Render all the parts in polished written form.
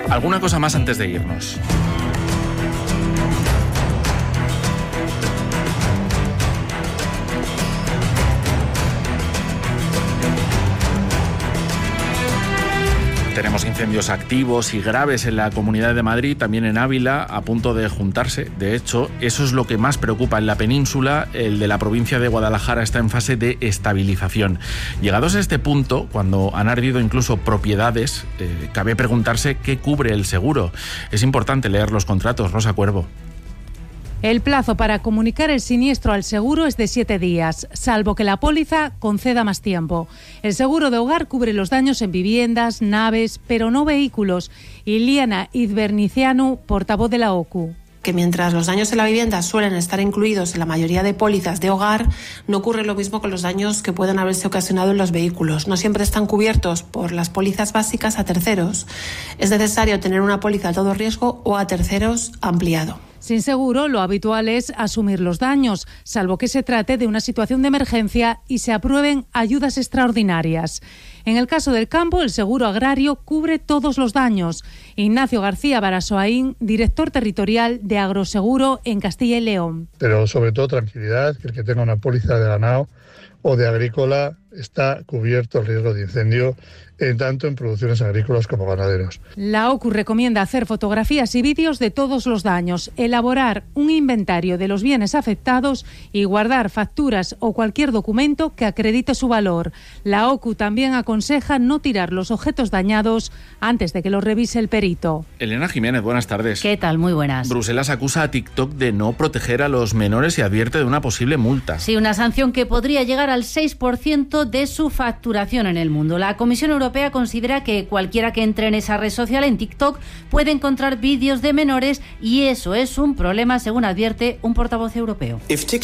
¿Alguna cosa más antes de irnos? Tenemos incendios activos y graves en la Comunidad de Madrid, también en Ávila, a punto de juntarse. De hecho, eso es lo que más preocupa en la península. El de la provincia de Guadalajara está en fase de estabilización. Llegados a este punto, cuando han ardido incluso propiedades, cabe preguntarse qué cubre el seguro. Es importante leer los contratos. Rosa Cuervo. El plazo para comunicar el siniestro al seguro es de 7 días, salvo que la póliza conceda más tiempo. El seguro de hogar cubre los daños en viviendas, naves, pero no vehículos. Iliana Izbernicianu, portavoz de la OCU. Que mientras los daños en la vivienda suelen estar incluidos en la mayoría de pólizas de hogar, no ocurre lo mismo con los daños que pueden haberse ocasionado en los vehículos. No siempre están cubiertos por las pólizas básicas a terceros. Es necesario tener una póliza a todo riesgo o a terceros ampliado. Sin seguro, lo habitual es asumir los daños, salvo que se trate de una situación de emergencia y se aprueben ayudas extraordinarias. En el caso del campo, el seguro agrario cubre todos los daños. Ignacio García Barasoaín, director territorial de Agroseguro en Castilla y León. Pero sobre todo tranquilidad, que el que tenga una póliza de ganado o de agrícola está cubierto el riesgo de incendio, tanto en producciones agrícolas como ganaderos. La OCU recomienda hacer fotografías y vídeos de todos los daños, elaborar un inventario de los bienes afectados y guardar facturas o cualquier documento que acredite su valor. La OCU también aconseja no tirar los objetos dañados antes de que los revise el perito. Elena Jiménez, buenas tardes. ¿Qué tal? Muy buenas. Bruselas acusa a TikTok de no proteger a los menores y advierte de una posible multa. Sí, una sanción que podría llegar al 6% de su facturación en el mundo. La Comisión Europea considera que cualquiera que entre en esa red social, en TikTok, puede encontrar vídeos de menores y eso es un problema, según advierte un portavoz europeo.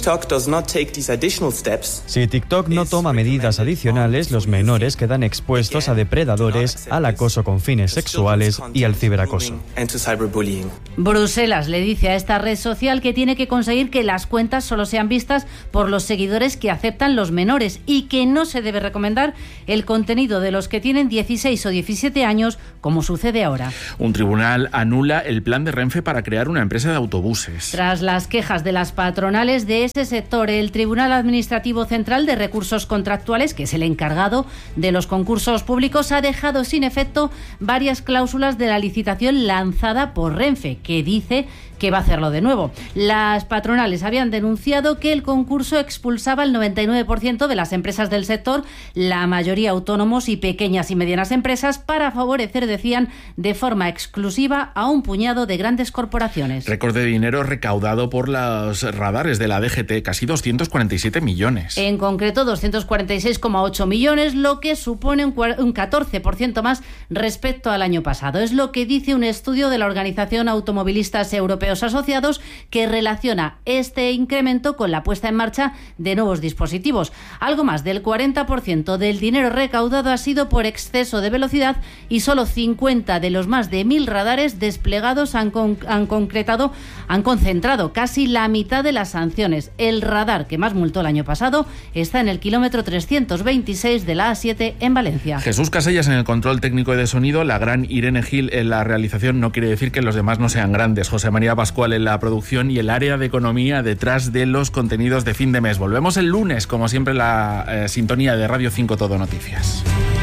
Si TikTok no toma medidas adicionales, los menores quedan expuestos a depredadores, al acoso con fines sexuales y al ciberacoso. Bruselas le dice a esta red social que tiene que conseguir que las cuentas solo sean vistas por los seguidores que aceptan los menores y que no se debe recomendar el contenido de los que tienen 16 o 17 años, como sucede ahora. Un tribunal anula el plan de Renfe para crear una empresa de autobuses. Tras las quejas de las patronales de ese sector, el Tribunal Administrativo Central de Recursos Contractuales, que es el encargado de los concursos públicos, ha dejado sin efecto varias cláusulas de la licitación lanzada por Renfe, que dice que va a hacerlo de nuevo. Las patronales habían denunciado que el concurso expulsaba el 99% de las empresas del sector, la mayoría autónomos y pequeñas y medianas empresas, para favorecer, decían, de forma exclusiva a un puñado de grandes corporaciones. Récord de dinero recaudado por los radares de la DGT, casi 247 millones. En concreto, 246,8 millones, lo que supone un 14% más respecto al año pasado. Es lo que dice un estudio de la Organización Automovilistas Europeos Asociados, que relaciona este incremento con la puesta en marcha de nuevos dispositivos. Algo más del 40% del dinero recaudado ha sido por exceso de velocidad y solo 50 de los más de 1.000 radares desplegados han concentrado casi la mitad de las sanciones. El radar que más multó el año pasado está en el kilómetro 326 de la A7 en Valencia. Jesús Casellas en el control técnico de sonido, la gran Irene Gil en la realización. No quiere decir que los demás no sean grandes. José María Pascual en la producción y el área de economía detrás de los contenidos de fin de mes. Volvemos el lunes, como siempre, la sintonía de Radio 5 Todo Noticias.